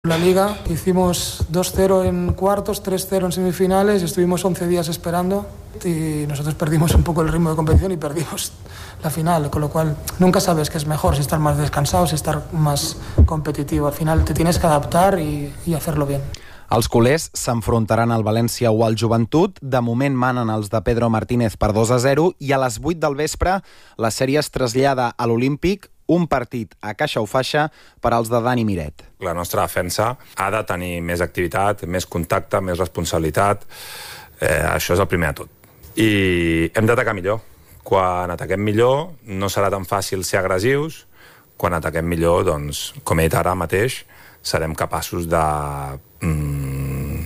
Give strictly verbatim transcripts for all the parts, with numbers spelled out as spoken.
La Liga hicimos dos cero en cuartos, tres cero en semifinales y estuvimos once días esperando y nosotros perdimos un poco el ritmo de competición y perdimos la final, con lo cual nunca sabes qué es mejor, si estar más descansado, si estar más competitivo. Al final te tienes que adaptar y, y hacerlo bien. Els culers s'enfrontaran al València o al Joventut. De moment manen els de Pedro Martínez per dos a zero i a les vuit del vespre la sèrie es trasllada a l'Olímpic, un partit a caixa o faixa per als de Dani Miret. La nostra defensa ha de tenir més activitat, més contacte, més responsabilitat. Eh, això és el primer de tot. I hem d'atacar millor. Quan ataquem millor no serà tan fàcil ser agressius. Quan ataquem millor, doncs, com he dit ara mateix, serem capaços de mm,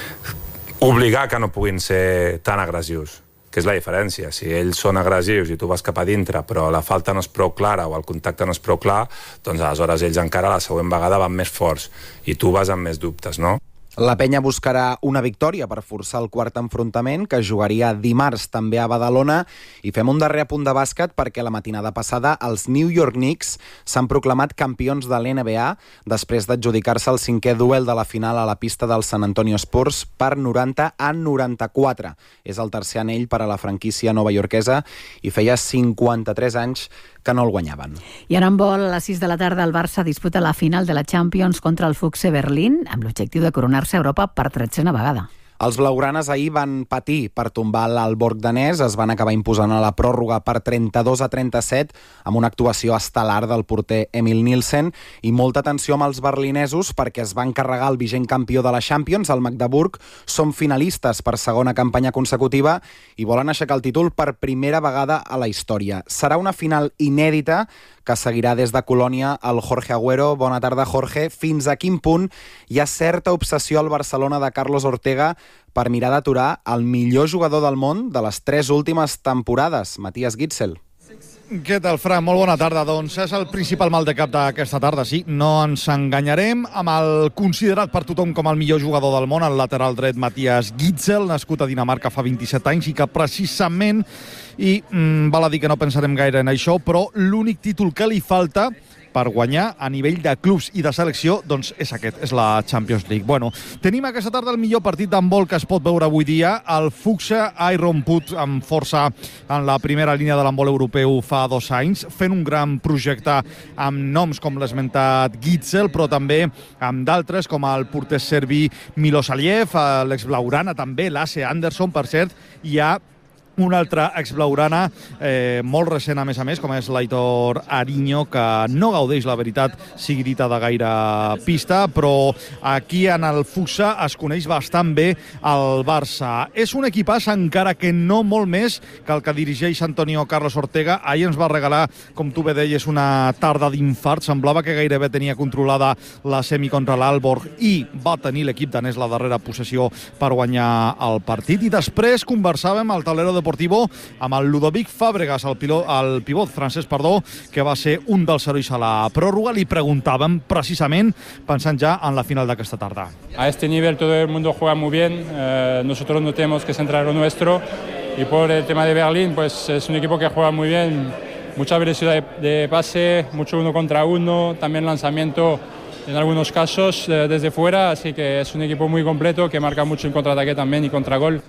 obligar que no puguin ser tan agressius, que és la diferència. Si ells són agressius i tu vas cap a dintre, però la falta no és prou clara o el contacte no és prou clar, doncs aleshores ells encara la següent vegada van més forts i tu vas amb més dubtes, no? La penya buscarà una victòria per forçar el quart enfrontament, que jugaria dimarts també a Badalona. I fem un darrer apunt de bàsquet perquè la matinada passada els New York Knicks s'han proclamat campions de l'N B A després d'adjudicar-se el cinquè duel de la final a la pista del San Antonio Spurs per noranta a noranta-quatre. És el tercer anell per a la franquícia novaiorquesa i feia cinquanta-tres anys que no el guanyaven. I en handbol, a les sis de la tarda, el Barça disputa la final de la Champions contra el Füchse Berlín amb l'objectiu de coronar-se a Europa per tretzena vegada. Els blaugranes ahir van patir per tombar l'Aalborg danès, es van acabar imposant a la pròrroga per trenta-dos a trenta-set amb una actuació estel·lar del porter Emil Nielsen i molta atenció amb els berlinesos perquè es van carregar el vigent campió de la Champions, el Magdeburg. Són finalistes per segona campanya consecutiva i volen aixecar el títol per primera vegada a la història. Serà una final inèdita que seguirà des de Colònia el Jorge Agüero. Bona tarda, Jorge. Fins a quin punt hi ha certa obsessió al Barcelona de Carlos Ortega per mirar d'aturar el millor jugador del món de les tres últimes temporades, Matías Gitzel? Què tal, Fran? Molt bona tarda. Doncs és el principal mal de cap d'aquesta tarda, sí. No ens enganyarem amb el considerat per tothom com el millor jugador del món, el lateral dret Matías Gitzel, nascut a Dinamarca fa vint-i-set anys i que precisament, i mm, val a dir que no pensarem gaire en això, però l'únic títol que li falta per guanyar a nivell de clubs i de selecció, doncs és aquest, és la Champions League. Bueno, tenim aquesta tarda el millor partit d'handbol que es pot veure avui dia, el Füchse Iron Put amb força en la primera línia de l'handbol europeu fa dos anys, fent un gran projecte amb noms com l'esmentat Gitzel, però també amb d'altres com el porter serbi Milos Aliev, l'ex-Blaugrana també, l'Ace Anderson, per cert, hi ha una altra ex-blaugrana eh, molt recent, a més a més, com és l'Aitor Ariño, que no gaudeix, la veritat, sigui dita de gaire pista, però aquí en el Füchse es coneix bastant bé el Barça. És un equipàs, encara que no molt més que el que dirigeix Antonio Carlos Ortega. Ahir ens va regalar, com tu bé deies, una tarda d'infart. Semblava que gairebé tenia controlada la semi contra l'Aalborg i va tenir l'equip danès la darrera possessió per guanyar el partit. I després conversàvem al tablero de amb el Ludovic Fàbregas, el, pilot, el pivot francès, perdó, que va ser un dels herois a la pròrroga. Li preguntàvem precisament pensant ja en la final d'aquesta tarda. A este nivel todo el mundo juega muy bien, eh, nosotros no tenemos que centrar lo nuestro y por el tema de Berlín, pues es un equipo que juega muy bien, mucha velocidad de, de pase, mucho uno contra uno, también lanzamiento en algunos casos eh, desde fuera, así que es un equipo muy completo que marca mucho en contraataque también y contragol.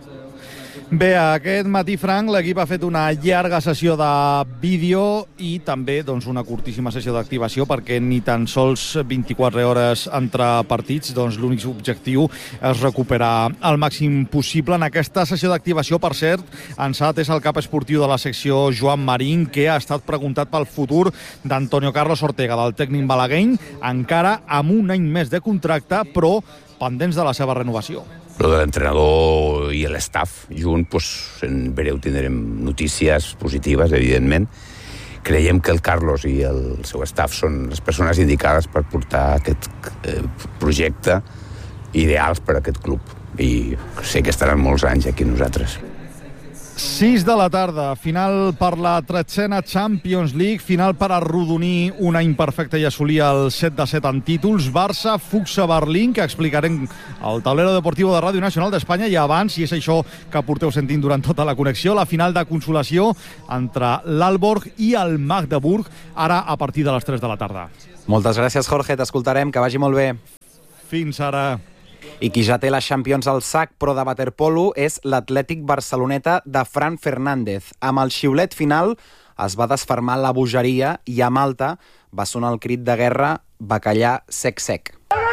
Bé, aquest matí, Frank, l'equip ha fet una llarga sessió de vídeo i també doncs, una curtíssima sessió d'activació perquè ni tan sols vint-i-quatre hores entre partits, doncs l'únic objectiu és recuperar el màxim possible. En aquesta sessió d'activació, per cert, ens ha atès el cap esportiu de la secció Joan Marín, que ha estat preguntat pel futur d'Antonio Carlos Ortega, del tècnic malagueny, encara amb un any més de contracte, però pendents de la seva renovació. Lo de l'entrenador i l'estaf junt, doncs, en breu tindrem notícies positives, evidentment. Creiem que el Carlos i el seu estaf són les persones indicades per portar aquest eh, projecte ideals per a aquest club. I sé que estaran molts anys aquí nosaltres. sis de la tarda, final per la tretzena Champions League, final per arrodonir una imperfecta i assolir el set de set en títols. Barça, Fuxa Berlín, que explicarem al tablero deportiu de Ràdio Nacional d'Espanya, i abans, i és això que porteu sentint durant tota la connexió, la final de consolació entre l'Aalborg i el Magdeburg, ara a partir de les tres de la tarda. Moltes gràcies, Jorge, t'escoltarem, que vagi molt bé. Fins ara. I qui ja té la Champions al sac, però de waterpolo, és l'Atlètic Barceloneta de Fran Fernández. Amb el xiulet final es va desfermar la bogeria i a Malta va sonar el crit de guerra bacallà sec-sec.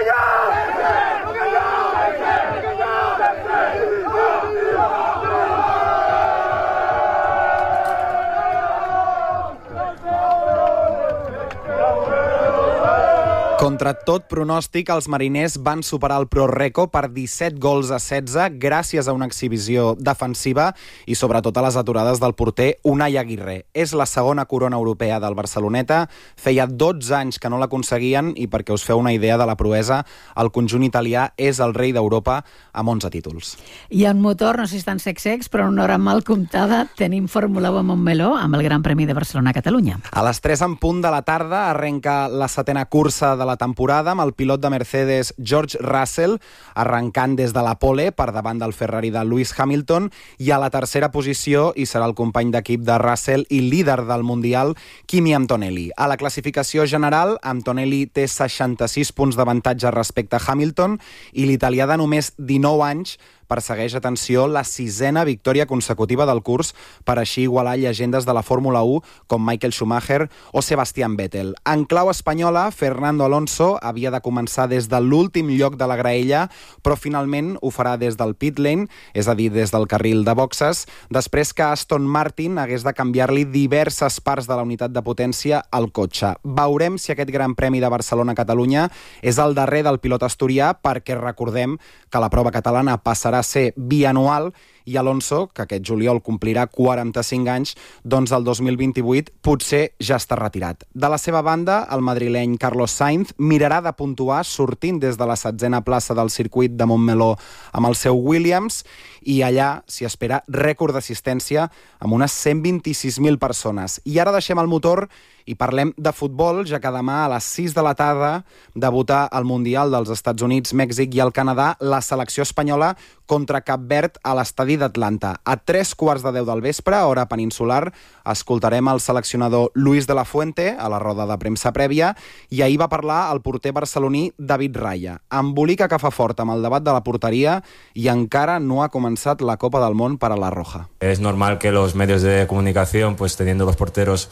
Contra tot pronòstic, els mariners van superar el ProReco per disset gols a setze gràcies a una exhibició defensiva i sobretot a les aturades del porter Unai Aguirre. És la segona corona europea del Barceloneta, feia dotze anys que no l'aconseguien i perquè us feu una idea de la proesa, el conjunt italià és el rei d'Europa amb onze títols. I en motor, no sé si estan secs-secs, però una hora mal comptada tenim Fórmula u a Montmeló amb el Gran Premi de Barcelona-Catalunya. A les tres en punt de la tarda arrenca la setena cursa de la temporada amb el pilot de Mercedes George Russell arrencant des de la pole per davant del Ferrari de Lewis Hamilton, i a la tercera posició hi serà el company d'equip de Russell i líder del Mundial, Kimi Antonelli. A la classificació general, Antonelli té seixanta-sis punts d'avantatge respecte a Hamilton i l'italià de només dinou anys persegueix, atenció, la sisena victòria consecutiva del curs per així igualar llegendes de la Fórmula u com Michael Schumacher o Sebastian Vettel. En clau espanyola, Fernando Alonso havia de començar des de l'últim lloc de la graella, però finalment ho farà des del pit lane, és a dir, des del carril de boxes, després que Aston Martin hagués de canviar-li diverses parts de la unitat de potència al cotxe. Veurem si aquest Gran Premi de Barcelona-Catalunya és el darrer del pilot asturià, perquè recordem que la prova catalana passarà a ser bianual i Alonso, que aquest juliol complirà quaranta-cinc anys, doncs el dos mil vint-i-vuit potser ja està retirat. De la seva banda, el madrileny Carlos Sainz mirarà de puntuar sortint des de la setzena plaça del circuit de Montmeló amb el seu Williams, i allà s'hi espera rècord d'assistència amb unes cent vint-i-sis mil persones. I ara deixem el motor i parlem de futbol, ja que demà a les sis de la tarda debuta al Mundial dels Estats Units, Mèxic i el Canadà la selecció espanyola contra Cap Verd a l'estadi d'Atlanta. A tres quarts de deu del vespre, hora peninsular, escoltarem el seleccionador Luis de la Fuente a la roda de premsa prèvia, i ahir va parlar el porter barceloní David Raya. Embolica que fa fort amb el debat de la porteria i encara no ha començat la Copa del Món per a la Roja. Es normal que los medios de comunicación, pues teniendo los porteros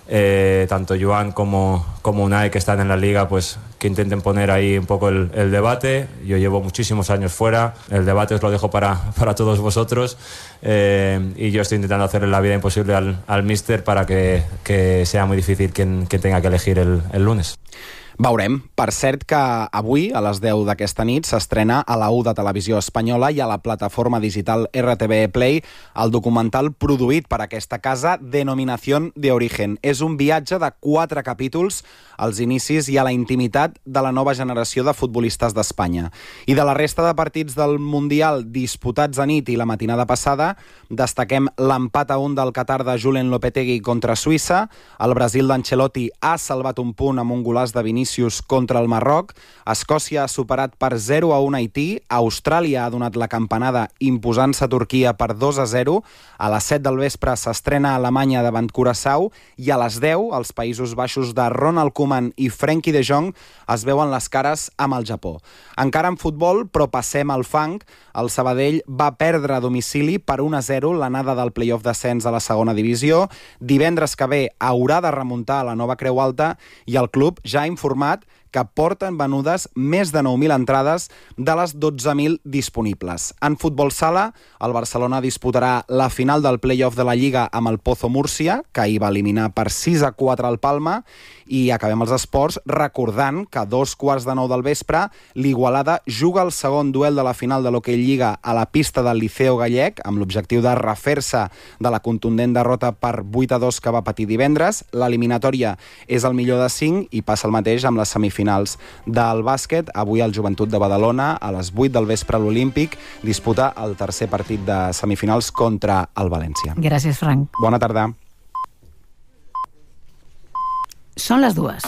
Eh, tanto Joan como, como Unai, que están en la liga, pues que intenten poner ahí un poco el, el debate. Yo llevo muchísimos años fuera, el debate os lo dejo para, para todos vosotros, eh, y yo estoy intentando hacerle la vida imposible al, al míster para que, que sea muy difícil quien, quien tenga que elegir el, el lunes. Veurem. Per cert que avui, a les deu d'aquesta nit, s'estrena a la u de Televisió Espanyola i a la plataforma digital R T V Play el documental produït per aquesta casa, Denominación de Origen. És un viatge de quatre capítols als inicis i a la intimitat de la nova generació de futbolistes d'Espanya. I de la resta de partits del Mundial disputats a nit i la matinada passada, destaquem l'empat a un del Qatar de Julen Lopetegui contra Suïssa, el Brasil d'Ancelotti ha salvat un punt amb un golaç de Vinícius contra el Marroc, Escòcia ha superat per zero a un Haití, Austràlia ha donat la campanada imposant-se a Turquia per dos a zero, a les set del vespre s'estrena Alemanya davant Curaçao i a les deu els Països Baixos de Ronald Koeman i Frenkie de Jong es veuen les cares amb el Japó. Encara en futbol, però passem al fang, el Sabadell va perdre a domicili per un a zero l'anada del play-off d'ascens a la segona divisió. Divendres que ve haurà de remuntar a la Nova Creu Alta i el club ja ha informat que porten venudes més de nou mil entrades de les dotze mil disponibles. En futbol sala, el Barcelona disputarà la final del play-off de la Lliga amb el Pozo Múrcia, que ahir va eliminar per sis a quatre al Palma, i acabem els esports recordant que a dos quarts de nou del vespre l'Igualada juga el segon duel de la final de l'Hockey Lliga a la pista del Liceo Gallec amb l'objectiu de refer-se de la contundent derrota per vuit a dos que va patir divendres. L'eliminatòria és el millor de cinc i passa el mateix amb les semifinals semifinals del bàsquet. Avui el Joventut de Badalona, a les vuit del vespre a l'Olímpic, disputa el tercer partit de semifinals contra el València. Gràcies, Frank. Bona tarda. Són les dues.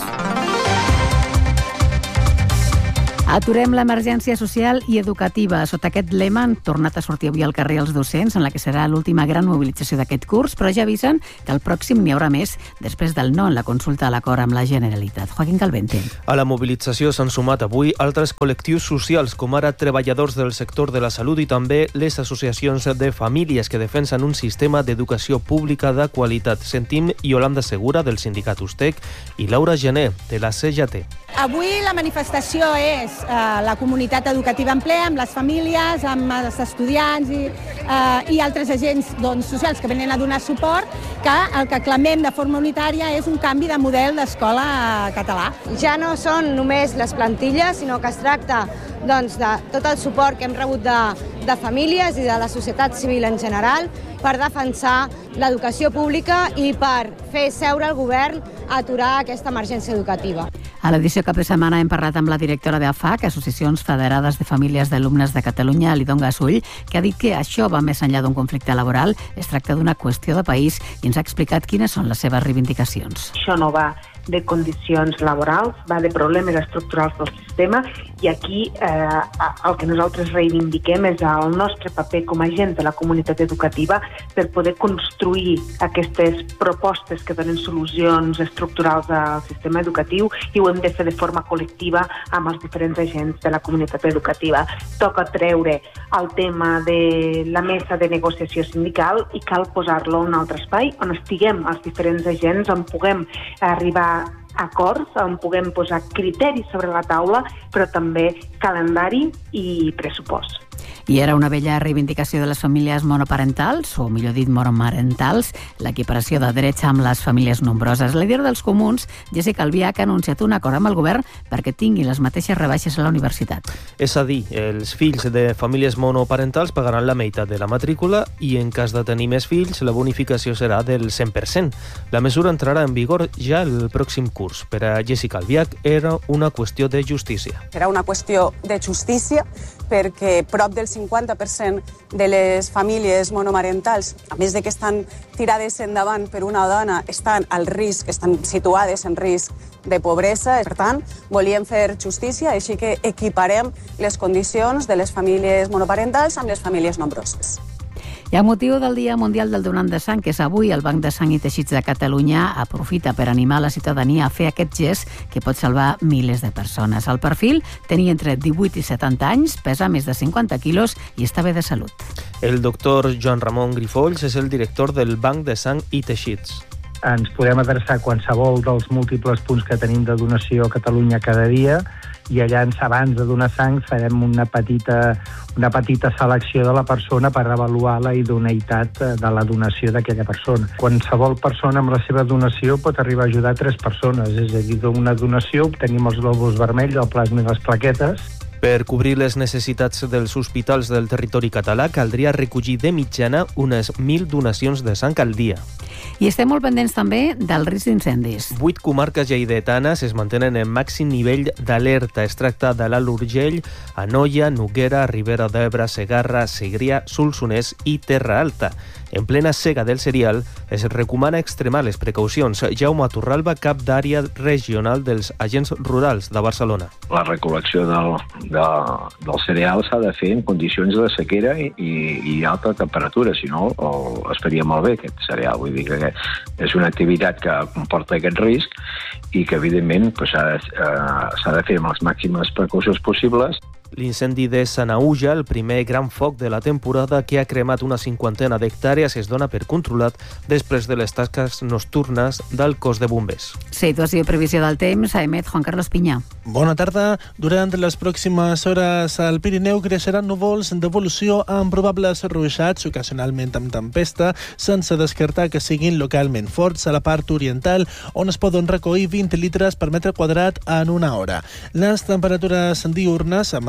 Aturem l'emergència social i educativa. Sota aquest lema han tornat a sortir avui al carrer els docents, en la que serà l'última gran mobilització d'aquest curs, però ja avisen que el pròxim n'hi haurà més després del no en la consulta a l'acord amb la Generalitat. Joaquín Calvente. A la mobilització s'han sumat avui altres col·lectius socials, com ara treballadors del sector de la salut i també les associacions de famílies que defensen un sistema d'educació pública de qualitat. Sentim Iolanda Segura, del sindicat Ustec, i Laura Gené, de la C G T. Avui la manifestació és eh, la comunitat educativa en ple, amb les famílies, amb els estudiants i, eh, i altres agents doncs, socials que venen a donar suport, que el que clamem de forma unitària és un canvi de model d'escola català. Ja no són només les plantilles, sinó que es tracta doncs, de tot el suport que hem rebut de, de famílies i de la societat civil en general per defensar l'educació pública i per fer seure el govern a aturar aquesta emergència educativa. A l'edició cap de setmana hem parlat amb la directora d'A F A C, Associacions Federades de Famílies d'Alumnes de Catalunya, Lidon Gasull, que ha dit que això va més enllà d'un conflicte laboral, es tracta d'una qüestió de país i ens ha explicat quines són les seves reivindicacions. Això no va de condicions laborals, va de problemes estructurals del sistema i aquí eh, el que nosaltres reivindiquem és el nostre paper com a agent de la comunitat educativa per poder construir aquestes propostes que donen solucions estructurals al sistema educatiu i ho hem de fer de forma col·lectiva amb els diferents agents de la comunitat educativa. Toca treure el tema de la mesa de negociació sindical i cal posar-lo en un altre espai on estiguem els diferents agents, on puguem arribar acords, on puguem posar criteris sobre la taula, però també calendari i pressupost. I era una vella reivindicació de les famílies monoparentals, o millor dit monomarentals, l'equiparació de drets amb les famílies nombroses. La líder dels comuns, Jessica Albiach, ha anunciat un acord amb el govern perquè tinguin les mateixes rebaixes a la universitat. És a dir, els fills de famílies monoparentals pagaran la meitat de la matrícula i en cas de tenir més fills la bonificació serà del cent per cent. La mesura entrarà en vigor ja el pròxim curs. Per a Jessica Albiach era una qüestió de justícia. Serà una qüestió de justícia perquè prop del cinquanta per cent de les famílies monomarentals, a més de que estan tirades endavant per una dona, estan al risc, estan situades en risc de pobresa. Per tant, volíem fer justícia, així que equiparem les condicions de les famílies monoparentals amb les famílies nombroses. I amb motiu del Dia Mundial del Donant de Sang, que és avui, el Banc de Sang i Teixits de Catalunya aprofita per animar la ciutadania a fer aquest gest que pot salvar milers de persones. El perfil tenia entre divuit i setanta anys, pesa més de cinquanta quilos i està bé de salut. El doctor Joan Ramon Grifolls és el director del Banc de Sang i Teixits. Ens podem adreçar a qualsevol dels múltiples punts que tenim de donació a Catalunya cada dia i allà abans de donar sang farem una petita, una petita selecció de la persona per avaluar la idoneïtat de la donació d'aquella persona. Qualsevol persona amb la seva donació pot arribar a ajudar tres persones, és a dir, d'una donació obtenim els glòbuls vermells, el plasma i les plaquetes. Per cobrir les necessitats dels hospitals del territori català caldria recollir de mitjana unes mil donacions de sang al dia. I estem molt pendents també del risc d'incendis. Vuit comarques lleidatanes es mantenen en màxim nivell d'alerta. Es tracta de l'Alt Urgell, Anoia, Noguera, Ribera d'Ebre, Segarra, Segrià, Solsonès i Terra Alta. En plena sega del cereal, es recomana extremar les precaucions. Jaume Torralba, cap d'àrea regional dels agents rurals de Barcelona. La recol·lecció del, de, del cereal s'ha de fer en condicions de sequera i, i alta temperatura, si no el, es faria malbé aquest cereal. Vull dir que és una activitat que comporta aquest risc i que, evidentment, pues, s'ha de, eh, de fer amb les màximes precaucions possibles. L'incendi de Sanaüja, el primer gran foc de la temporada que ha cremat una cinquantena d'hectàrees, es dona per controlat després de les tasques nocturnes del cos de bombers. Situació i previsió del temps, a emet Juan Carlos Piña. Bona tarda. Durant les pròximes hores al Pirineu creixeran núvols d'evolució amb probables ruixats, ocasionalment amb tempesta, sense descartar que siguin localment forts a la part oriental, on es poden recollir vint litres per metre quadrat en una hora. Les temperatures diürnes es mantenen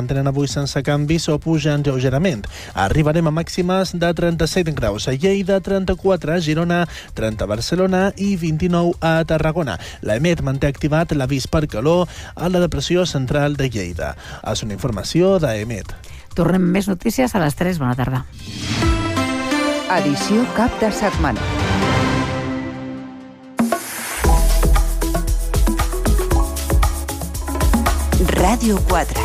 mantenen avui sense canvis o pugen lleugerament. Arribarem a màximes de trenta-set graus a Lleida, trenta-quatre a Girona, trenta a Barcelona i vint-i-nou a Tarragona. L'EMET manté activat l'avís per calor a la depressió central de Lleida. És una informació d'EMET. Tornem més notícies a les tres. Bona tarda. Edició cap de setmana. Ràdio quatre.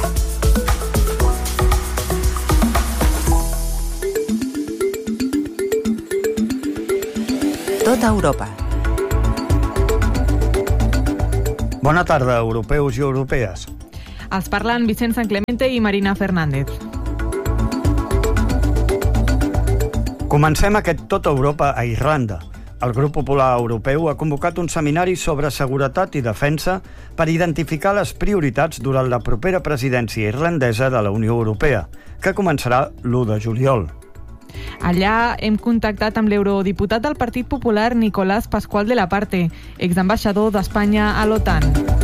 Tota Europa. Bona tarda, europeus i europees. Els parlen Vicent Sanclemente i Marina Fernández. Comencem aquest Tota Europa a Irlanda. El Grup Popular Europeu ha convocat un seminari sobre seguretat i defensa per identificar les prioritats durant la propera presidència irlandesa de la Unió Europea, que començarà l'u de juliol. Allà hem contactat amb l'eurodiputat del Partit Popular Nicolás Pascual de la Parte, exambaixador d'Espanya a l'OTAN.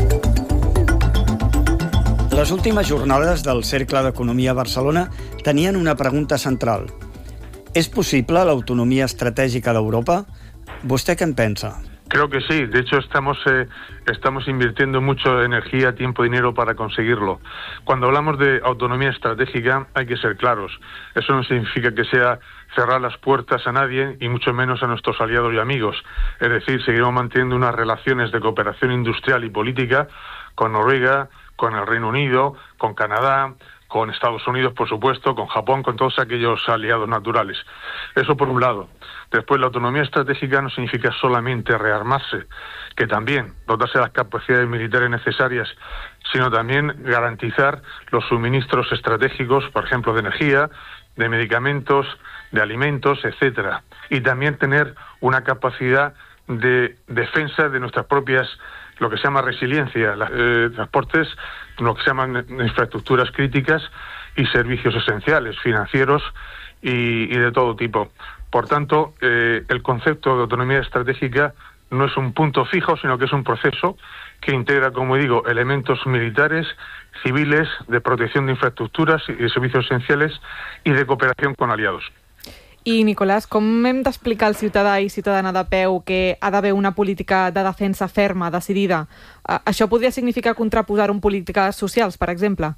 Les últimes jornades del Cercle d'Economia a Barcelona tenien una pregunta central. ¿Es posible la autonomía estratégica de Europa? ¿Usted qué piensa? Creo que sí. De hecho, estamos eh, estamos invirtiendo mucho energía, tiempo, dinero para conseguirlo. Cuando hablamos de autonomía estratégica hay que ser claros. Eso no significa que sea cerrar las puertas a nadie y mucho menos a nuestros aliados y amigos. Es decir, seguiremos manteniendo unas relaciones de cooperación industrial y política con Noruega, con el Reino Unido, con Canadá, con Estados Unidos, por supuesto, con Japón, con todos aquellos aliados naturales. Eso por un lado. Después, la autonomía estratégica no significa solamente rearmarse, que también dotarse de las capacidades militares necesarias, sino también garantizar los suministros estratégicos, por ejemplo, de energía, de medicamentos, de alimentos, etcétera. Y también tener una capacidad de defensa de nuestras propias, lo que se llama resiliencia, eh, transportes, lo que se llaman infraestructuras críticas y servicios esenciales, financieros y, y de todo tipo. Por tanto, eh, el concepto de autonomía estratégica no es un punto fijo, sino que es un proceso que integra, como digo, elementos militares, civiles, de protección de infraestructuras y de servicios esenciales y de cooperación con aliados. I, Nicolás, com hem d'explicar al ciutadà i ciutadana de peu que ha d'haver una política de defensa ferma, decidida? Això podria significar contraposar un polítiques socials, per exemple?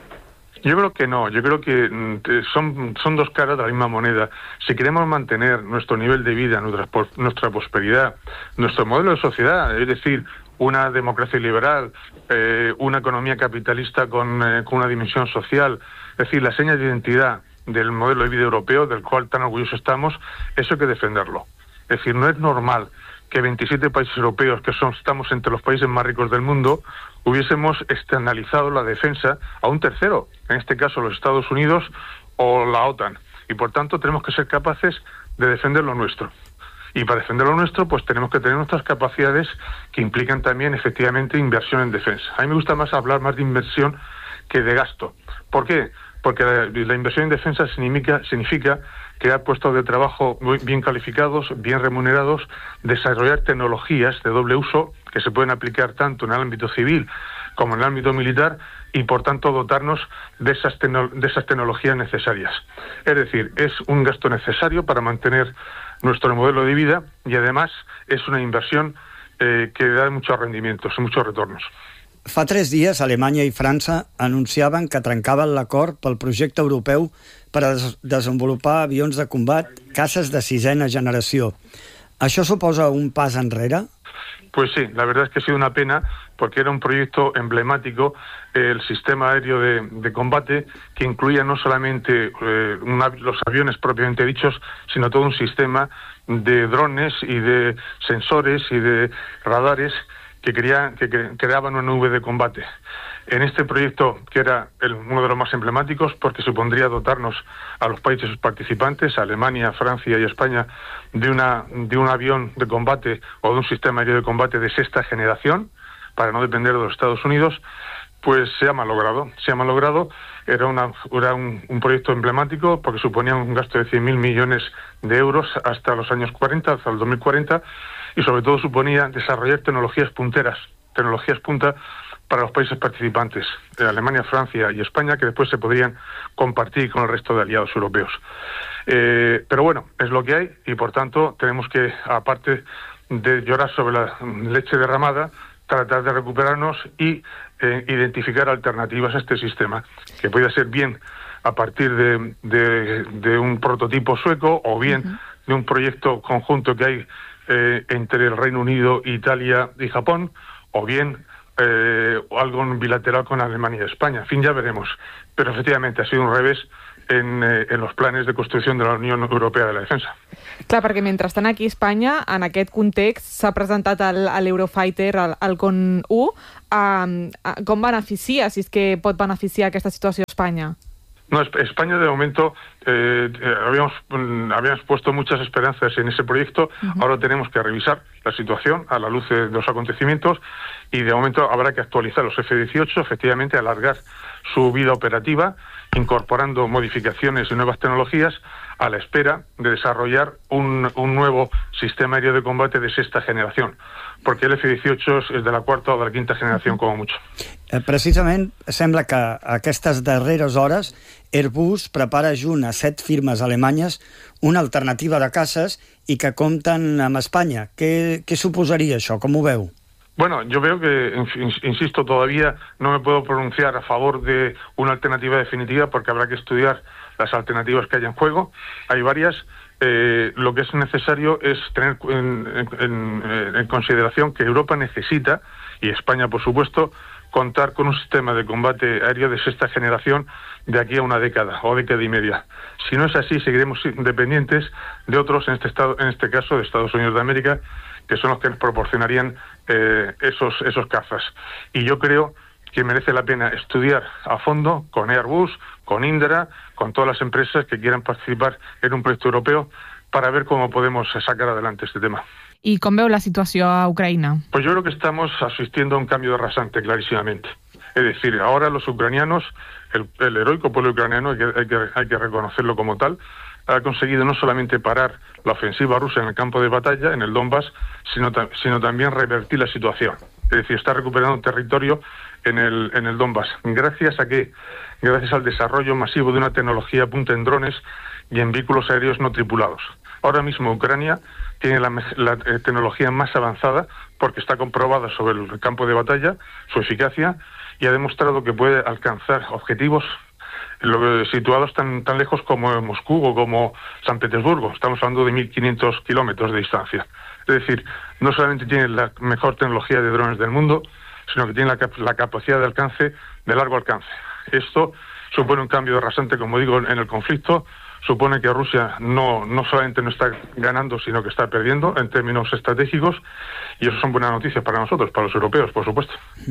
Yo creo que no, yo creo que son, son dos caras de la misma moneda. Si queremos mantener nuestro nivel de vida, nuestra, nuestra prosperidad, nuestro modelo de sociedad, es decir, una democracia liberal, eh, una economía capitalista con, eh, con una dimensión social, es decir, la seña de identidad del modelo de vida europeo, del cual tan orgullosos estamos, eso hay que defenderlo. Es decir, no es normal que veintisiete países europeos, que son, estamos entre los países más ricos del mundo, hubiésemos externalizado la defensa a un tercero, en este caso los Estados Unidos o la OTAN. Y por tanto tenemos que ser capaces de defender lo nuestro. Y para defender lo nuestro, pues tenemos que tener nuestras capacidades que implican también efectivamente inversión en defensa. A mí me gusta más hablar más de inversión que de gasto. ¿Por qué? Porque la, la inversión en defensa significa, significa crear puestos de trabajo muy bien calificados, bien remunerados, desarrollar tecnologías de doble uso que se pueden aplicar tanto en el ámbito civil como en el ámbito militar y, por tanto, dotarnos de esas, de esas tecnologías necesarias. Es decir, es un gasto necesario para mantener nuestro modelo de vida y, además, es una inversión eh, que da muchos rendimientos y muchos retornos. Fa tres dies, Alemanya i França anunciaven que trencaven l'acord pel projecte europeu per a des desenvolupar avions de combat, caces de sisena generació. ¿Això suposa un pas enrere? Pues sí, la verdad es que ha sido una pena porque era un proyecto emblemático, eh, el sistema aéreo de, de combate, que incluía no solamente eh, una, los aviones propiamente dichos, sino todo un sistema de drones y de sensores y de radares que, crea, que creaban una nube de combate. En este proyecto, que era el, uno de los más emblemáticos, porque supondría dotarnos a los países participantes, a Alemania, Francia y España, de, una, de un avión de combate o de un sistema aéreo de combate de sexta generación, para no depender de los Estados Unidos, pues se ha malogrado. Se ha malogrado, era, una, era un, un proyecto emblemático porque suponía un gasto de cien mil millones de euros hasta los años cuarenta, hasta el dos mil cuarenta, y sobre todo suponía desarrollar tecnologías punteras, tecnologías punta para los países participantes, Alemania, Francia y España, que después se podrían compartir con el resto de aliados europeos. Eh, pero bueno, es lo que hay y por tanto tenemos que, aparte de llorar sobre la leche derramada, tratar de recuperarnos y eh, identificar alternativas a este sistema, que puede ser bien a partir de, de, de un prototipo sueco o bien uh-huh. de un proyecto conjunto que hay eh, entre el Reino Unido, Italia y Japón, o bien eh, algo bilateral con Alemania y España. En fin, ya veremos. Pero efectivamente ha sido un revés en, eh, en los planes de construcció de la Unió Europea de la Defensa. Clar, perquè mentrestant aquí a Espanya, en aquest context, s'ha presentat l'Eurofighter, el, el CON u. Um, com beneficia, si és que pot beneficiar aquesta situació a Espanya? No, España de momento eh, habíamos, habíamos puesto muchas esperanzas en ese proyecto. Uh-huh. Ahora tenemos que revisar la situación a la luz de los acontecimientos y de momento habrá que actualizar los F dieciocho, efectivamente alargar su vida operativa, incorporando modificaciones y nuevas tecnologías a la espera de desarrollar un, un nuevo sistema aéreo de combate de sexta generación, porque el F dieciocho és de la quarta o de la quinta generació, com a mucho. Precisament, sembla que aquestes darreres hores Airbus prepara junt a set firmes alemanyes una alternativa de caces i que compten amb Espanya. Què, què suposaria això? Com ho veu? Bueno, yo veo que, insisto, todavía no me puedo pronunciar a favor de una alternativa definitiva porque habrá que estudiar las alternativas que hay en juego. Hay varias. Eh, lo que es necesario es tener en, en, en consideración que Europa necesita, y España por supuesto, contar con un sistema de combate aéreo de sexta generación de aquí a una década o década y media. Si no es así, seguiremos dependientes de otros, en este, estado, en este caso de Estados Unidos de América, que son los que nos proporcionarían eh, esos, esos cazas. Y yo creo que merece la pena estudiar a fondo con Airbus, con Indra, con todas las empresas que quieran participar en un proyecto europeo para ver cómo podemos sacar adelante este tema. I com veu la situació a Ucraïna? Pues yo creo que estamos asistiendo a un cambio rasante, clarísimamente. Es decir, ahora los ucranianos, el, el heroico pueblo ucraniano, hay que, hay, que, hay que reconocerlo como tal, ha conseguido no solamente parar la ofensiva rusa en el campo de batalla, en el Donbass, sino, sino también revertir la situación. Es decir, está recuperando territorio en el, en el Donbass. ¿Gracias a qué? Gracias al desarrollo masivo de una tecnología punta en drones y en vehículos aéreos no tripulados. Ahora mismo Ucrania tiene la, la tecnología más avanzada porque está comprobada sobre el campo de batalla, su eficacia, y ha demostrado que puede alcanzar objetivos situados tan, tan lejos como Moscú o como San Petersburgo. Estamos hablando de mil quinientos kilómetros de distancia. Es decir, no solamente tiene la mejor tecnología de drones del mundo, sino que tiene la, la capacidad de alcance, de largo alcance. Esto supone un cambio rasante, como digo, en el conflicto. Supone que Rusia no, no solamente no está ganando, sino que está perdiendo en términos estratègics, i això són buenas noticias para nosotros, para los europeos, por supuesto.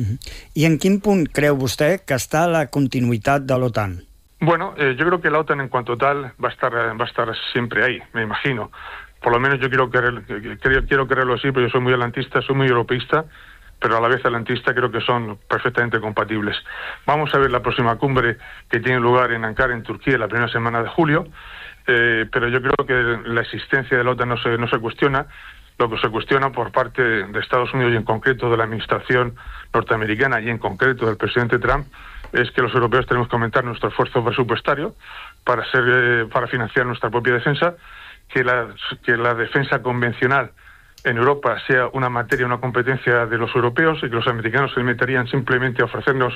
I en quin punt creu vostè que està la continuïtat de l'OTAN? Bueno, eh, yo creo que la OTAN en cuanto tal va a estar, va a estar siempre ahí, me imagino. Por lo menos yo quiero, querer, quiero, quiero creerlo así, porque yo soy muy atlantista, soy muy europeísta, pero a la vez atlantista creo que son perfectamente compatibles. Vamos a ver la próxima cumbre que tiene lugar en Ankara, en Turquía, la primera semana de julio, eh, pero yo creo que la existencia de la OTAN no se, no se cuestiona. Lo que se cuestiona por parte de Estados Unidos y en concreto de la administración norteamericana y en concreto del presidente Trump es que los europeos tenemos que aumentar nuestro esfuerzo presupuestario para, ser, eh, para financiar nuestra propia defensa, que la, que la defensa convencional en Europa sea una materia, una competencia de los europeos y que los americanos se limitarían simplemente a ofrecernos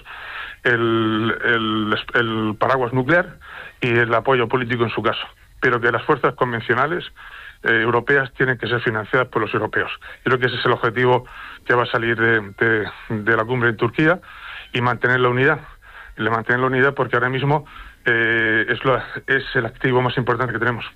el, el, el paraguas nuclear y el apoyo político en su caso, pero que las fuerzas convencionales eh, europeas tienen que ser financiadas por los europeos. Creo que ese es el objetivo que va a salir de, de, de la cumbre en Turquía, y mantener la unidad, y mantener la unidad porque ahora mismo eh, es, lo, es el activo más importante que tenemos.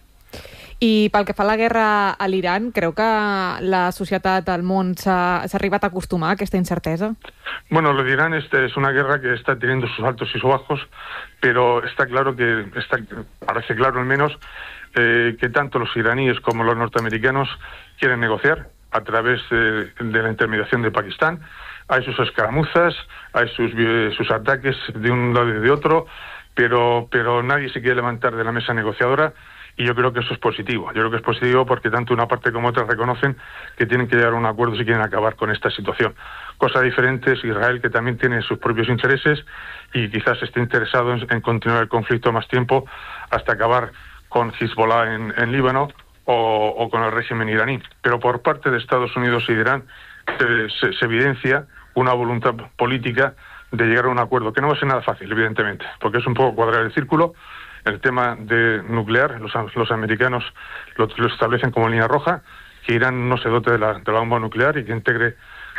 I pel que fa a la guerra a l'Iran, creu que la societat, el món, s'ha arribat a acostumar a aquesta incertesa? Bueno, lo de Irán es, es una guerra que está teniendo sus altos y sus bajos, pero está claro que, está, parece claro al menos, eh, que tanto los iraníes como los norteamericanos quieren negociar a través de, de la intermediación de Pakistán. Hay sus escaramuzas, hay sus, sus ataques de un lado y de otro, pero, pero nadie se quiere levantar de la mesa negociadora. Y yo creo que eso es positivo. Yo creo que es positivo porque tanto una parte como otra reconocen que tienen que llegar a un acuerdo si quieren acabar con esta situación. Cosa diferente es Israel, que también tiene sus propios intereses y quizás esté interesado en, en continuar el conflicto más tiempo hasta acabar con Hezbollah en, en Líbano o, o con el régimen iraní. Pero por parte de Estados Unidos y de Irán se, se, se evidencia una voluntad política de llegar a un acuerdo, que no va a ser nada fácil, evidentemente, porque es un poco cuadrar el círculo. El tema de nuclear, los, los americanos lo, lo establecen como línea roja, que Irán no se dote de la, de la bomba nuclear y que integre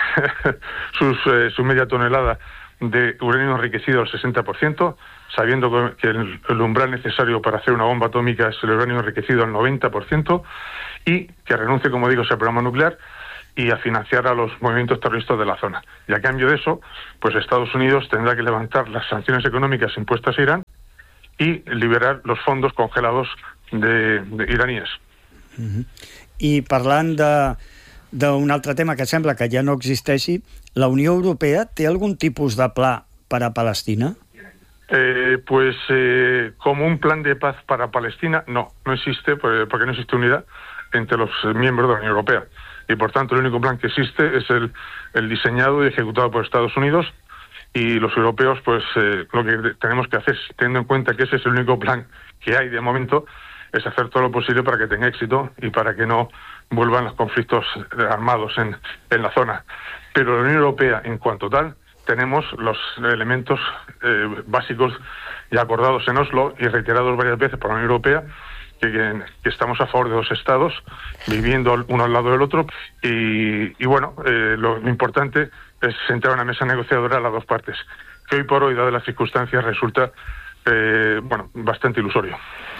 sus, eh, su media tonelada de uranio enriquecido al sesenta por ciento, sabiendo que el, el umbral necesario para hacer una bomba atómica es el uranio enriquecido al noventa por ciento, y que renuncie, como digo, a ese programa nuclear y a financiar a los movimientos terroristas de la zona. Y a cambio de eso, pues Estados Unidos tendrá que levantar las sanciones económicas impuestas a Irán i liberar los fondos congelados de, de iraníes. Uh-huh. I parlant de d'un altre tema que sembla que ja no existeixi, la Unió Europea té algun tipus de pla per a Palestina? Eh, pues eh, como un plan de paz para Palestina, no, no existe, porque no existe unidad entre los miembros de la Unión Europea. Y por tanto el único plan que existe es el, el diseñado y ejecutado por Estados Unidos. Y los europeos, pues eh, lo que tenemos que hacer, teniendo en cuenta que ese es el único plan que hay de momento, es hacer todo lo posible para que tenga éxito y para que no vuelvan los conflictos armados en, en la zona. Pero la Unión Europea, en cuanto tal, tenemos los elementos eh, básicos ya acordados en Oslo y reiterados varias veces por la Unión Europea, que, que, que estamos a favor de dos estados, viviendo uno al lado del otro, y, y bueno, eh, lo importante es sentar a una mesa negociadora a las dos partes, que hoy por hoy, dadas las circunstancias, resulta eh, bueno, bastante ilusorio.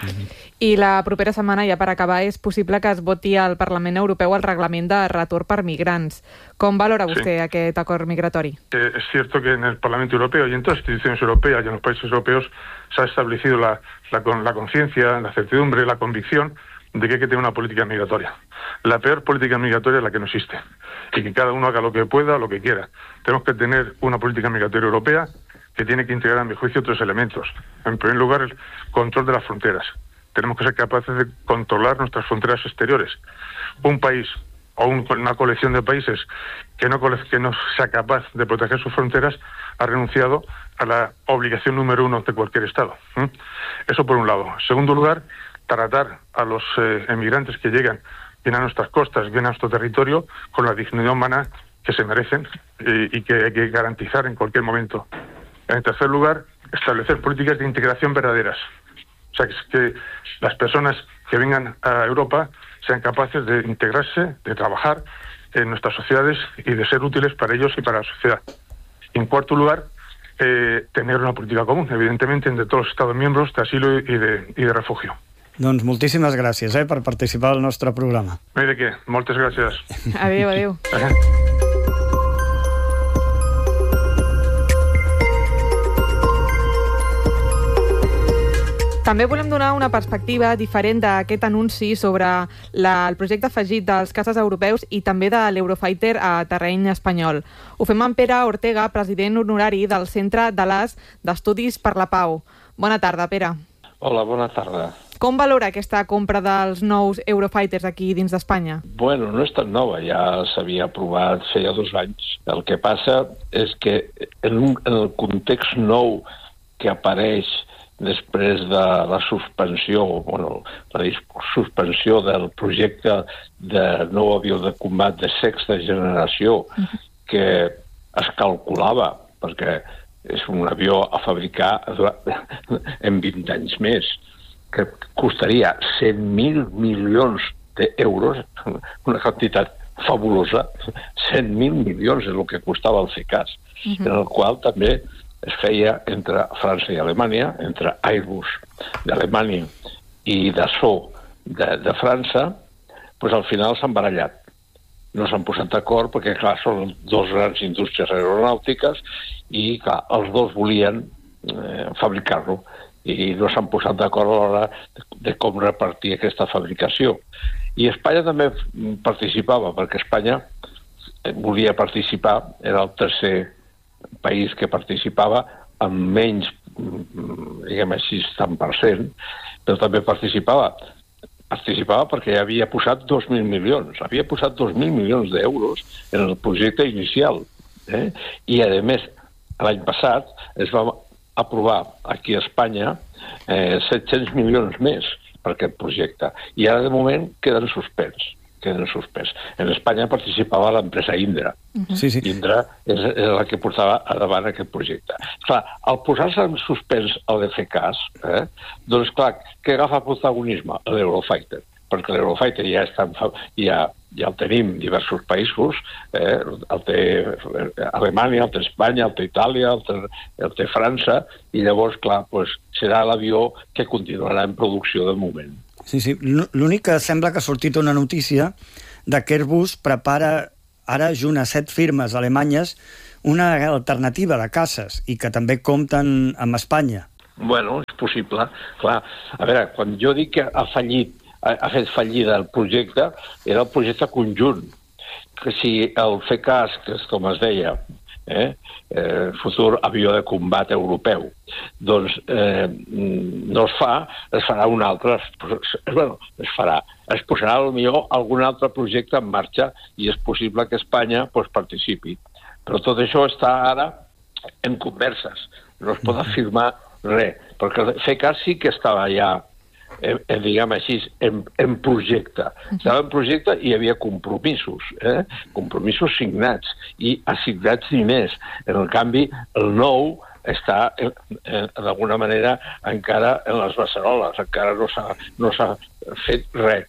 I la propera setmana, ja per acabar, és possible que es voti al Parlament Europeu el reglament de retorn per migrants. Com valora vostè sí. aquest acord migratori? Eh, es cierto que en el Parlamento Europeo y en todas las instituciones europeas y en los países europeos se ha establecido la, la, la conciencia, la certidumbre, la convicción de que hay que tener una política migratoria. La peor política migratoria es la que no existe. Y que cada uno haga lo que pueda, lo que quiera. Tenemos que tener una política migratoria europea que tiene que integrar, a mi juicio, tres elementos. En primer lugar, el control de las fronteras. Tenemos que ser capaces de controlar nuestras fronteras exteriores. Un país o un, una colección de países que no, que no sea capaz de proteger sus fronteras ha renunciado a la obligación número uno de cualquier Estado. ¿Mm? Eso por un lado. En segundo lugar, tratar a los eh, emigrantes que llegan bien a nuestras costas, bien a nuestro territorio, con la dignidad humana que se merecen eh, y que hay que garantizar en cualquier momento. En tercer lugar, establecer políticas de integración verdaderas. O sea, que, que las personas que vengan a Europa sean capaces de integrarse, de trabajar en nuestras sociedades y de ser útiles para ellos y para la sociedad. Y en cuarto lugar, eh, tener una política común, evidentemente, entre todos los Estados miembros de asilo y de, y de refugio. Doncs moltíssimes gràcies eh, per participar al nostre programa. No hi de què. Moltes gràcies. Adéu, adéu. També volem donar una perspectiva diferent d'aquest anunci sobre la, el projecte afegit dels caces europeus i també de l'Eurofighter a terreny espanyol. Ho fem amb Pere Ortega, president honorari del Centre de l'As d'Estudis per la Pau. Bona tarda, Pere. Hola, bona tarda. Com valora aquesta compra dels nous Eurofighters aquí dins d'Espanya? Bueno, no és tan nova, ja s'havia aprovat feia dos anys. El que passa és que en, un, en el context nou que apareix després de la suspensió, bueno, la suspensió del projecte de nou avió de combat de sexta generació que es calculava, perquè és un avió a fabricar en vint anys més, que costaria cent mil milions d'euros, una quantitat fabulosa, cent mil milions és el que costava el CECAS, uh-huh. en el qual també es feia entre França i Alemanya, entre Airbus d'Alemanya i Dassault de, de França, doncs al final s'han barallat. No s'han posat d'acord perquè, clar, són dos grans indústries aeronàutiques i, clar, els dos volien eh, fabricar-lo i no s'han posat d'acord a l'hora de, de com repartir aquesta fabricació. I Espanya també participava, perquè Espanya volia participar, era el tercer país que participava amb menys, diguem així, tant per cent, però també participava participava perquè havia posat dos mil milions. Havia posat dos mil milions d'euros en el projecte inicial. Eh? I, a més, l'any passat es va aprovar aquí a Espanya eh, set-cents milions més per aquest projecte. I ara, de moment, queden suspens. queden suspès. En Espanya participava l'empresa Indra. Uh-huh. Sí, sí. Indra és, és la que portava endavant aquest projecte. Clar, al posar-se en suspens el D F C A S, eh, doncs clar, què agafa protagonisme? L'Eurofighter. Perquè l'Eurofighter ja, està, ja, ja el tenim en diversos països, eh, el té Alemanya, el té Espanya, el té Itàlia, el té, el té França, i llavors, clar, doncs, serà l'avió que continuarà en producció de moment. Sí, sí. L'únic que sembla que ha sortit una notícia de que Airbus prepara ara, junt a set firmes alemanyes, una alternativa de caces i que també compten amb Espanya. Bueno, és possible. Clar, a veure, quan jo dic que ha fallit, ha fet fallida el projecte, era el projecte conjunt. Que si el F C A S, que és com es deia, eh, eh, futur avió de combat europeu, doncs eh, no es fa, es farà un altre, es, bueno, es farà, es posarà potser algun altre projecte en marxa i és possible que Espanya pues, participi. Però tot això està ara en converses, no es pot afirmar res, perquè el F C A S sí que estava ja Eh, eh, diguem així, en, en projecte. Estava en projecte i hi havia compromisos, eh? compromisos signats, i assignats diners. En el canvi, el nou està, eh, eh, d'alguna manera, encara en les beceroles, encara no s'ha, no s'ha fet res.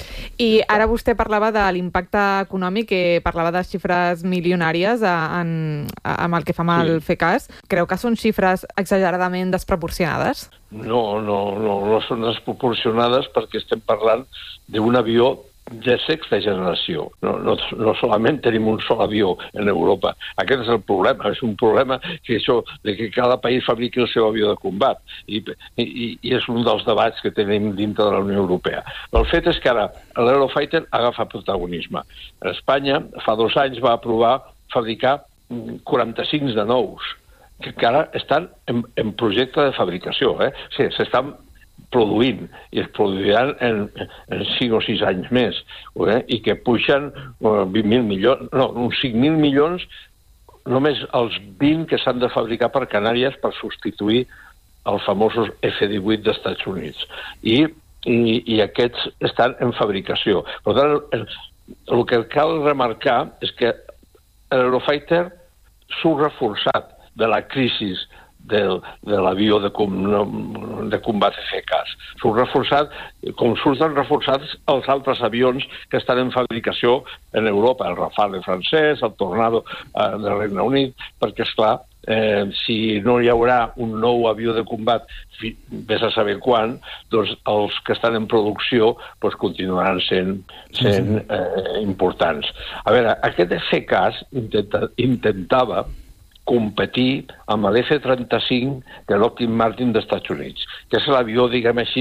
I ara vostè parlava de l'impacte econòmic, que parlava de xifres milionàries en, amb el que fa amb el F C A S. Creu que són xifres exageradament desproporcionades? No, no, no, no són desproporcionades perquè estem parlant d'un avió de sexta generació. No, no, no solament tenim un sol avió en Europa. Aquest és el problema. És un problema que això, de que cada país fabriqui el seu avió de combat. I, i, i és un dels debats que tenim dintre de la Unió Europea. Però el fet és que ara l'Eurofighter agafa protagonisme. A Espanya, fa dos anys, va aprovar fabricar quaranta-cinc de nous, que encara estan en, en projecte de fabricació. Eh? O sigui, s'estan produint, i es produiran en, en cinc o sis anys més, eh? I que puixen uh, vint mil milions, no, uns cinc mil milions, només els vint que s'han de fabricar per Canàries per substituir els famosos F divuit dels Estats Units. I, i, i aquests estan en fabricació. Per tant, el, el que cal remarcar és que l'Eurofighter surt reforçat de la crisi del, de l'avió de, com, de combat F C A S. Surt reforçat, com surten reforçats els altres avions que estan en fabricació en Europa, el Rafale francès, el Tornado eh, del Regne Unit, perquè, esclar, eh, si no hi haurà un nou avió de combat, vés a saber quan, doncs els que estan en producció doncs continuaran sent, sent eh, importants. A veure, aquest F C A S intenta, intentava competir amb l'F trenta-cinc de Lockheed Martin dels Estats Units, que és l'avió, diguem així,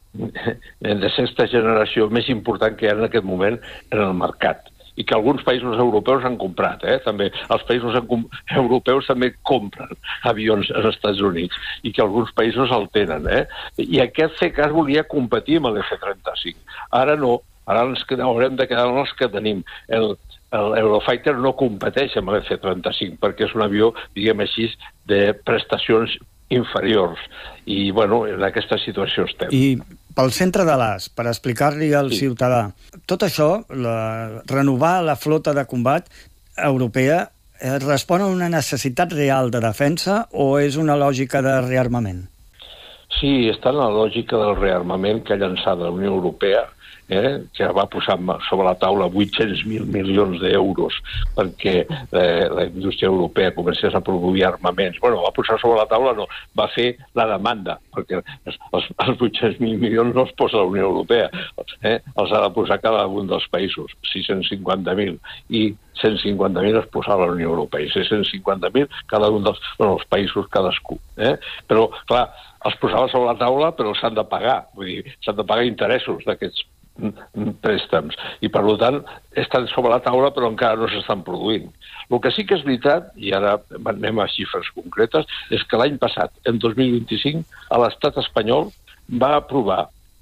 de sexta generació més important que hi ha en aquest moment en el mercat, i que alguns països europeus han comprat. Eh? També els països europeus també compren avions als Estats Units, i que alguns països el tenen. Eh? I aquest F C A S volia competir amb l'F trenta-cinc. Ara no, ara ens haurem de quedar amb els que tenim. El L'Eurofighter no competeix amb l'F trenta-cinc perquè és un avió, diguem així, de prestacions inferiors. I, bueno, en aquesta situació estem. I pel centre de l'A S, per explicar-li al sí. ciutadà, tot això, la, renovar la flota de combat europea, eh, respon a una necessitat real de defensa o és una lògica de rearmament? Sí, està en la lògica del rearmament que ha llançat la Unió Europea, Eh, que va posar sobre la taula vuit-cents mil milions d'euros perquè eh, la indústria europea comencés a produir armaments. Bueno, va posar sobre la taula, no, va fer la demanda, perquè els, els vuit-cents mil milions no els posa la Unió Europea, eh, els ha de posar cada un dels països, sis-cents cinquanta mil, i cent cinquanta mil es posa la Unió Europea, i sis cents cinquanta mil cada un dels, bueno, els països cadascú. Eh? Però, clar, els posava sobre la taula, però s'han de pagar, vull dir, s'han de pagar interessos d'aquests préstecs, i per tant estan sobre la taula però encara no s'estan produint. El que sí que és veritat, i ara anem a xifres concretes, és que l'any passat, en dos mil vint-i-cinc, a l'estat espanyol va aprovar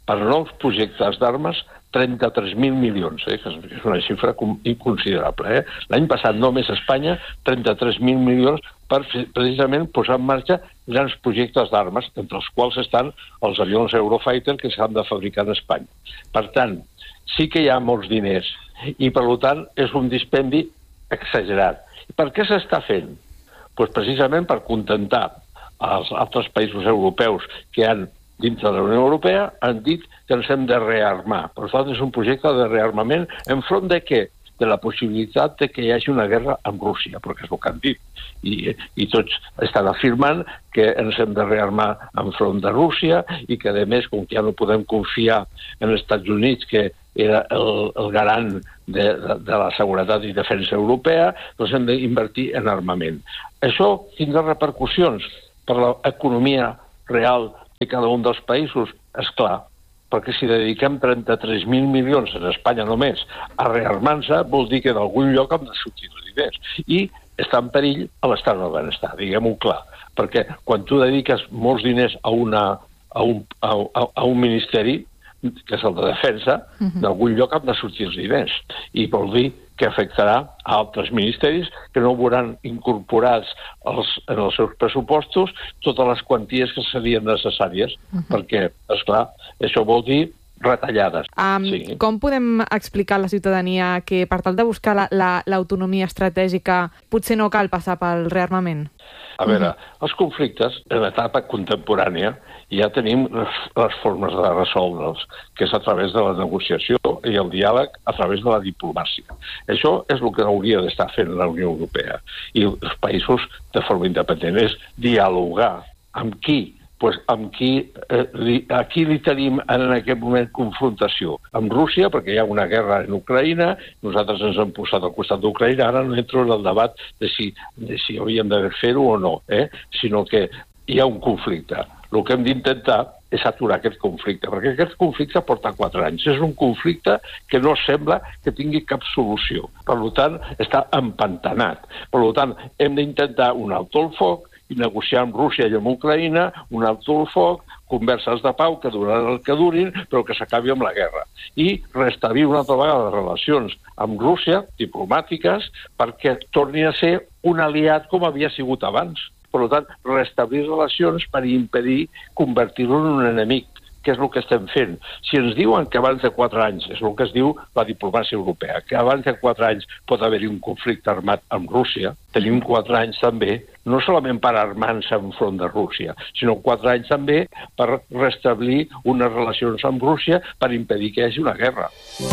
per nous projectes d'armes trenta-tres mil milions, eh, que és una xifra inconsiderable. Eh? L'any passat només a Espanya trenta-tres mil milions per precisament posar en marxa grans projectes d'armes, entre els quals estan els avions Eurofighter que s'han de fabricar en Espanya. Per tant, sí que hi ha molts diners i, per tant, és un dispendi exagerat. I per què s'està fent? Pues precisament per contentar els altres països europeus que han, dins de la Unió Europea, han dit que ens hem de rearmar. Per tant, és un projecte de rearmament enfront de què? De la possibilitat de que hi hagi una guerra amb Rússia, perquè és el que han dit. I, i tots estan afirmant que ens hem de rearmar enfront de Rússia i que, a més, com que ja no podem confiar en els Estats Units, que era el, el garant de, de, de la seguretat i defensa europea, doncs hem d'invertir en armament. Això tindrà repercussions per l'economia real de cada un dels països? És clar, perquè si dediquem trenta-tres mil milions en Espanya només a rearmar-se, vol dir que d'algun lloc hem de sortir els diners. I està en perill a l'estat del benestar, diguem-ho clar. Perquè quan tu dediques molts diners a, una, a, un, a, a un ministeri, que és el de defensa, uh-huh. d'algun lloc han de sortir els diners. I vol dir que afectarà a altres ministeris que no veuran incorporats els, en els seus pressupostos totes les quanties que serien necessàries, uh-huh. perquè, esclar, això vol dir retallades. Um, sí. Com podem explicar a la ciutadania que per tal de buscar la, la, l'autonomia estratègica potser no cal passar pel rearmament? A veure, els conflictes en etapa contemporània ja tenim les, les formes de resoldre'ls, que és a través de la negociació i el diàleg a través de la diplomàcia. Això és el que hauria d'estar fent la Unió Europea i els països de forma independent, és dialogar. Amb qui? Pues amb qui, eh, li, aquí li tenim en aquest moment confrontació. Amb Rússia, perquè hi ha una guerra en Ucraïna, nosaltres ens hem posat al costat d'Ucraïna, ara no entro en el debat de si, de si hauríem de fer-ho o no, eh? Sinó que hi ha un conflicte. El que hem d'intentar és aturar aquest conflicte, perquè aquest conflicte porta quatre anys. És un conflicte que no sembla que tingui cap solució. Per tant, està empantanat. Per tant, hem d'intentar un alto el foc, i negociar amb Rússia i amb Ucraïna, un alto el foc, converses de pau que duraran el que durin, però que s'acabi amb la guerra. I restablir una altra vegada relacions amb Rússia, diplomàtiques, perquè torni a ser un aliat com havia sigut abans. Per tant, restablir relacions per impedir convertir-lo en un enemic, que és el que estem fent. Si ens diuen que abans de quatre anys, és el que es diu la diplomàcia europea, que abans de quatre anys pot haver-hi un conflicte armat amb Rússia, tenim quatre anys també, no solament per armar-se enfront de Rússia, sinó quatre anys també per restablir unes relacions amb Rússia per impedir que hi hagi una guerra.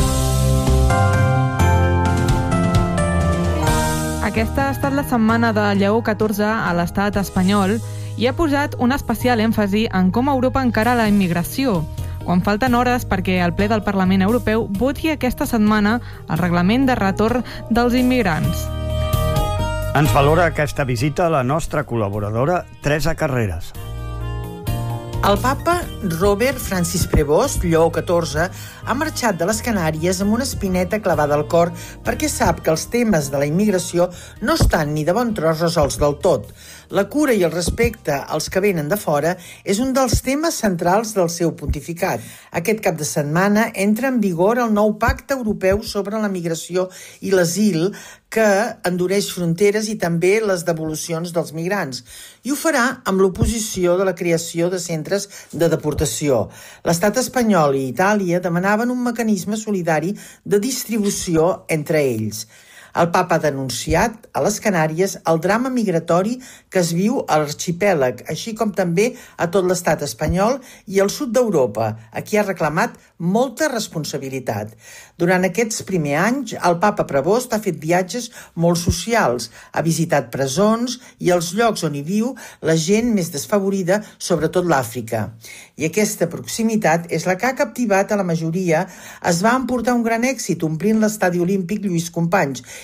Aquesta ha estat la setmana de Lleó catorze a l'estat espanyol i ha posat un especial èmfasi en com Europa encara la immigració, quan falten hores perquè el ple del Parlament Europeu voti aquesta setmana el reglament de retorn dels immigrants. Ens valora aquesta visita la nostra col·laboradora Teresa Carreras. El papa Robert Francis Prevost, Lleó catorze, ha marxat de les Canàries amb una espineta clavada al cor perquè sap que els temes de la immigració no estan ni de bon tros resolts del tot. La cura i el respecte als que venen de fora és un dels temes centrals del seu pontificat. Aquest cap de setmana entra en vigor el nou Pacte Europeu sobre la Migració i l'Asil, que endureix fronteres i també les devolucions dels migrants. I ho farà amb l'oposició de la creació de centres de deportació. L'estat espanyol i Itàlia demanaven un mecanisme solidari de distribució entre ells. El papa ha denunciat a les Canàries el drama migratori que es viu a l'arxipèlag, així com també a tot l'estat espanyol i al sud d'Europa, a qui ha reclamat molta responsabilitat. Durant aquests primers anys, el papa Prevost ha fet viatges molt socials, ha visitat presons i els llocs on hi viu la gent més desfavorida, sobretot l'Àfrica. I aquesta proximitat és la que ha captivat a la majoria. Es va emportar un gran èxit omplint l'estadi olímpic Lluís Companys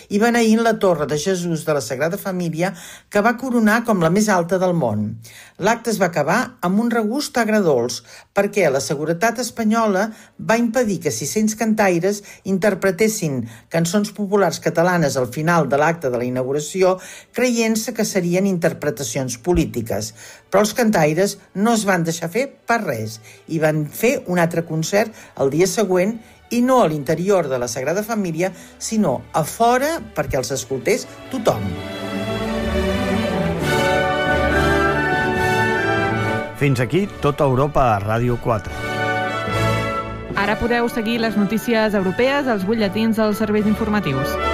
i beneint la Torre de Jesús de la Sagrada Família, que va coronar com la més alta del món. L'acte es va acabar amb un regust agredolç, perquè la seguretat espanyola va impedir que sis-cents cantaires interpretessin cançons populars catalanes al final de l'acte de la inauguració, creient-se que serien interpretacions polítiques. Però els cantaires no es van deixar fer per res i van fer un altre concert el dia següent, i no a l'interior de la Sagrada Família, sinó a fora perquè els escoltés tothom. Fins aquí tota Europa a Ràdio quatre. Ara podeu seguir les notícies europees als butlletins dels serveis informatius.